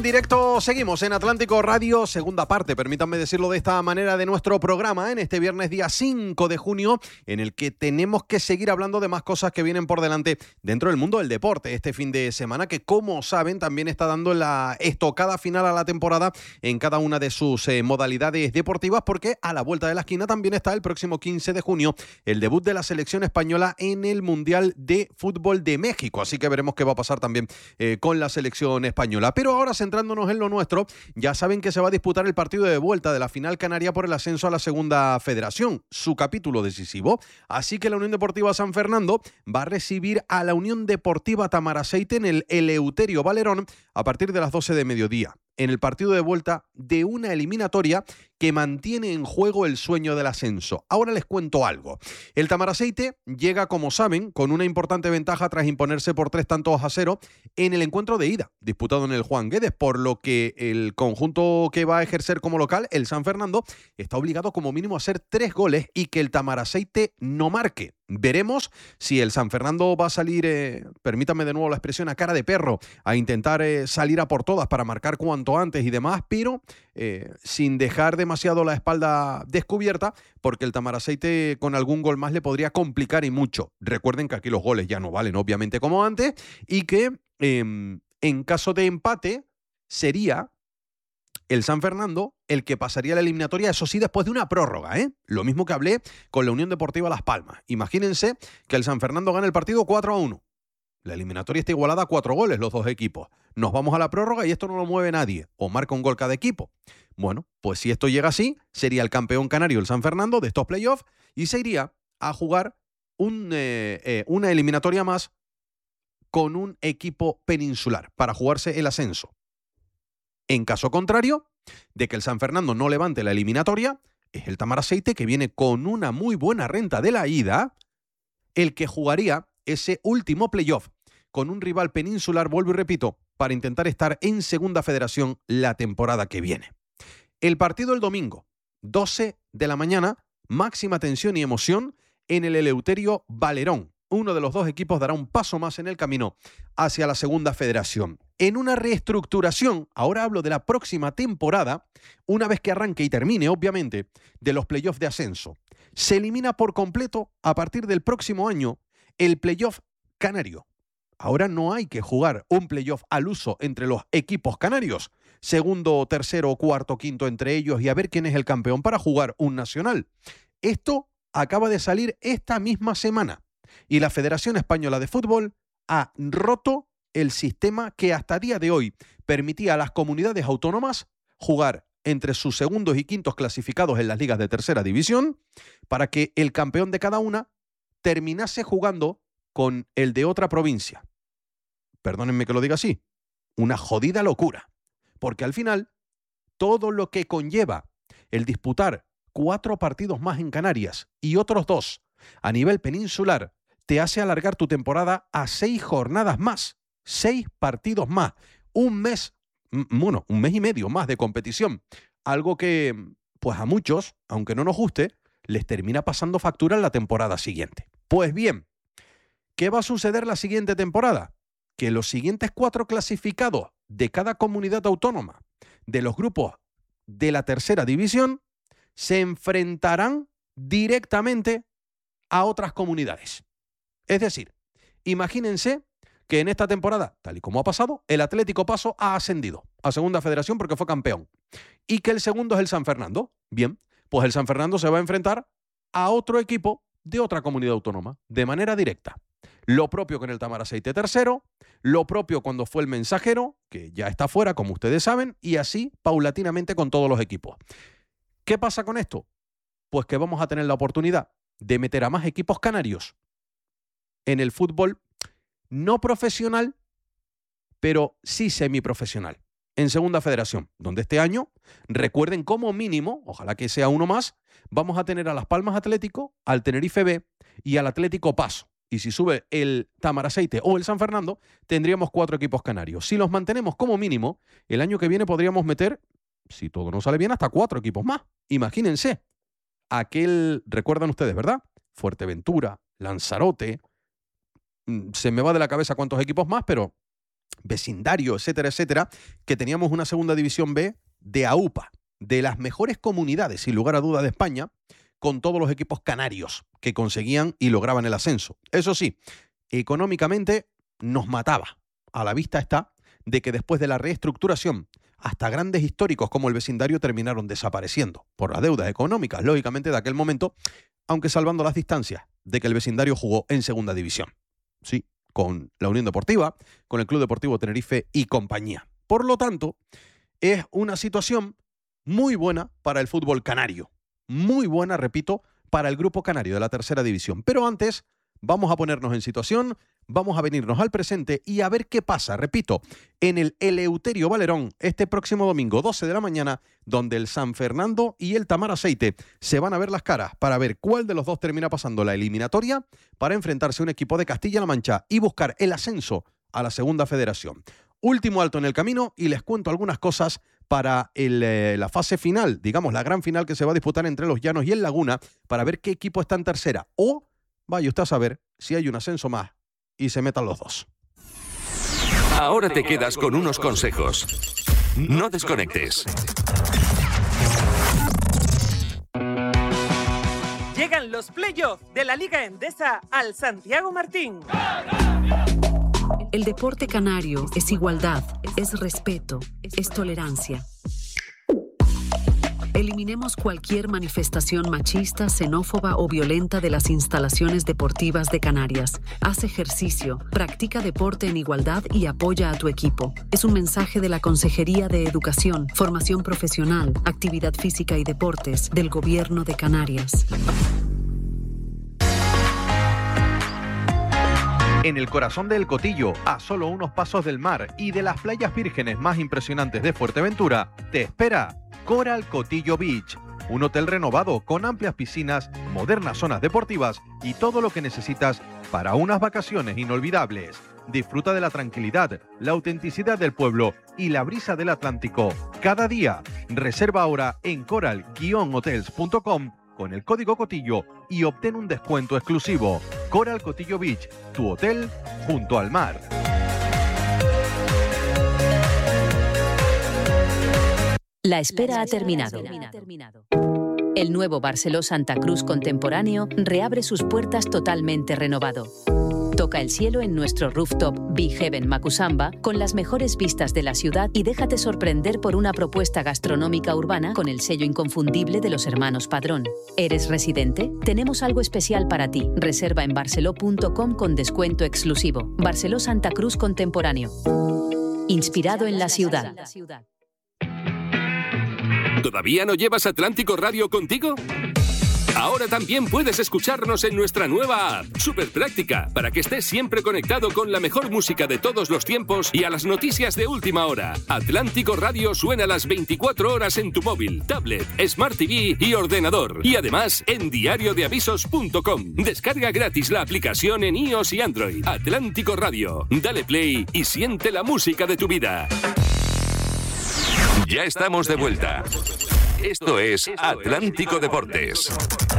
directo seguimos en Atlántico Radio, segunda parte, permítanme decirlo de esta manera, de nuestro programa en este viernes día 5 de junio, en el que tenemos que seguir hablando de más cosas que vienen por delante dentro del mundo del deporte. Este fin de semana que, como saben, también está dando la estocada final a la temporada en cada una de sus modalidades deportivas, porque a la vuelta de la esquina también está el próximo 15 de junio el debut de la selección española en el Mundial de Fútbol de México. Así que veremos qué va a pasar también con la selección española. Pero ahora, centrándonos en lo nuestro, ya saben que se va a disputar el partido de vuelta de la final canaria por el ascenso a la Segunda Federación, su capítulo decisivo. Así que la Unión Deportiva San Fernando va a recibir a la Unión Deportiva Tamaraceite en el Eleuterio Valerón a partir de las 12 de mediodía, en el partido de vuelta de una eliminatoria que mantiene en juego el sueño del ascenso. Ahora les cuento algo. El Tamaraceite llega, como saben, con una importante ventaja tras imponerse por 3-0 en el encuentro de ida, disputado en el Juan Guedes, por lo que el conjunto que va a ejercer como local, el San Fernando, está obligado como mínimo a hacer 3 goles y que el Tamaraceite no marque. Veremos si el San Fernando va a salir, permítanme de nuevo la expresión, a cara de perro, a intentar salir a por todas para marcar cuanto antes y demás, pero sin dejar demasiado la espalda descubierta, porque el Tamaraceite con algún gol más le podría complicar y mucho. Recuerden que aquí los goles ya no valen, obviamente, como antes, y que en caso de empate sería el San Fernando el que pasaría la eliminatoria, eso sí, después de una prórroga, ¿eh? Lo mismo que hablé con la Unión Deportiva Las Palmas. Imagínense que el San Fernando gana el partido 4-1. La eliminatoria está igualada a 4 goles los dos equipos. Nos vamos a la prórroga y esto no lo mueve nadie. O marca un gol cada equipo. Bueno, pues si esto llega así, sería el campeón canario el San Fernando de estos playoffs y se iría a jugar una eliminatoria más con un equipo peninsular para jugarse el ascenso. En caso contrario de que el San Fernando no levante la eliminatoria, es el Tamaraceite, que viene con una muy buena renta de la ida, el que jugaría ese último playoff con un rival peninsular, vuelvo y repito, para intentar estar en Segunda Federación la temporada que viene. El partido el domingo, 12 de la mañana, máxima tensión y emoción en el Eleuterio Valerón. Uno de los dos equipos dará un paso más en el camino hacia la Segunda Federación. En una reestructuración, ahora hablo de la próxima temporada, una vez que arranque y termine, obviamente, de los playoffs de ascenso, se elimina por completo, a partir del próximo año, el playoff canario. Ahora no hay que jugar un playoff al uso entre los equipos canarios, segundo, tercero, cuarto, quinto entre ellos, y a ver quién es el campeón para jugar un nacional. Esto acaba de salir esta misma semana. Y la Federación Española de Fútbol ha roto el sistema que hasta día de hoy permitía a las comunidades autónomas jugar entre sus segundos y quintos clasificados en las ligas de tercera división para que el campeón de cada una terminase jugando con el de otra provincia. Perdónenme que lo diga así, una jodida locura. Porque al final, todo lo que conlleva el disputar 4 partidos más en Canarias y otros 2 a nivel peninsular te hace alargar tu temporada a 6 jornadas más, 6 partidos más, un mes y medio más de competición. Algo que, pues a muchos, aunque no nos guste, les termina pasando factura en la temporada siguiente. Pues bien, ¿qué va a suceder la siguiente temporada? Que los siguientes 4 clasificados de cada comunidad autónoma de los grupos de la tercera división se enfrentarán directamente a otras comunidades. Es decir, imagínense que en esta temporada, tal y como ha pasado, el Atlético Paso ha ascendido a Segunda Federación porque fue campeón y que el segundo es el San Fernando. Bien, pues el San Fernando se va a enfrentar a otro equipo de otra comunidad autónoma de manera directa. Lo propio con el Tamaraceite tercero, lo propio cuando fue el Mensajero, que ya está fuera, como ustedes saben, y así paulatinamente con todos los equipos. ¿Qué pasa con esto? Pues que vamos a tener la oportunidad de meter a más equipos canarios en el fútbol no profesional, pero sí semiprofesional, en Segunda Federación, donde este año, recuerden, como mínimo, ojalá que sea uno más, vamos a tener a Las Palmas Atlético, al Tenerife B y al Atlético Paso. Y si sube el Tamaraceite o el San Fernando, tendríamos 4 equipos canarios. Si los mantenemos como mínimo, el año que viene podríamos meter, si todo no sale bien, hasta 4 equipos más. Imagínense, recuerdan ustedes, ¿verdad? Fuerteventura, Lanzarote, se me va de la cabeza cuántos equipos más, pero vecindario, etcétera, etcétera, que teníamos una segunda división B de AUPA, de las mejores comunidades, sin lugar a duda, de España, con todos los equipos canarios que conseguían y lograban el ascenso. Eso sí, económicamente nos mataba. A la vista está de que después de la reestructuración, hasta grandes históricos como el vecindario terminaron desapareciendo por las deudas económicas, lógicamente, de aquel momento, aunque salvando las distancias de que el vecindario jugó en segunda división. Sí, con la Unión Deportiva, con el Club Deportivo Tenerife y compañía. Por lo tanto, es una situación muy buena para el fútbol canario. Muy buena, repito, para el grupo canario de la tercera división. Pero antes, vamos a ponernos en situación, vamos a venirnos al presente y a ver qué pasa, repito, en el Eleuterio Valerón este próximo domingo, 12 de la mañana, donde el San Fernando y el Tamar Aceite se van a ver las caras para ver cuál de los dos termina pasando la eliminatoria para enfrentarse a un equipo de Castilla-La Mancha y buscar el ascenso a la Segunda Federación. Último alto en el camino y les cuento algunas cosas para la fase final, digamos la gran final que se va a disputar entre Los Llanos y el Laguna, para ver qué equipo está en tercera o vaya usted a saber si hay un ascenso más y se metan los dos. Ahora te quedas con unos consejos. No desconectes. Llegan los playoffs de la Liga Endesa al Santiago Martín. El deporte canario es igualdad, es respeto, es tolerancia. Eliminemos cualquier manifestación machista, xenófoba o violenta de las instalaciones deportivas de Canarias. Haz ejercicio, practica deporte en igualdad y apoya a tu equipo. Es un mensaje de la Consejería de Educación, Formación Profesional, Actividad Física y Deportes del Gobierno de Canarias. En el corazón del Cotillo, a solo unos pasos del mar y de las playas vírgenes más impresionantes de Fuerteventura, te espera Coral Cotillo Beach, un hotel renovado con amplias piscinas, modernas zonas deportivas y todo lo que necesitas para unas vacaciones inolvidables. Disfruta de la tranquilidad, la autenticidad del pueblo y la brisa del Atlántico cada día. Reserva ahora en coral-hotels.com con el código Cotillo y obtén un descuento exclusivo. Coral Cotillo Beach, tu hotel junto al mar. La espera ha terminado. El nuevo Barceló Santa Cruz contemporáneo reabre sus puertas totalmente renovado. Toca el cielo en nuestro rooftop Big Heaven Macusamba con las mejores vistas de la ciudad y déjate sorprender por una propuesta gastronómica urbana con el sello inconfundible de los hermanos Padrón. ¿Eres residente? Tenemos algo especial para ti. Reserva en barceló.com con descuento exclusivo. Barceló Santa Cruz contemporáneo. Inspirado en la ciudad. ¿Todavía no llevas Atlántico Radio contigo? Ahora también puedes escucharnos en nuestra nueva app, súper práctica, para que estés siempre conectado con la mejor música de todos los tiempos y a las noticias de última hora. Atlántico Radio suena las 24 horas en tu móvil, tablet, Smart TV y ordenador. Y además en diariodeavisos.com. Descarga gratis la aplicación en iOS y Android. Atlántico Radio. Dale play y siente la música de tu vida. Ya estamos de vuelta. Esto es Atlántico Deportes.